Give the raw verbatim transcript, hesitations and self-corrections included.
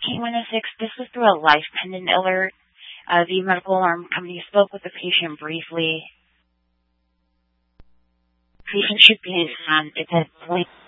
K one oh six, this was through a life pendant alert. Uh, the medical alarm company spoke with the patient briefly. Patient should be on its point.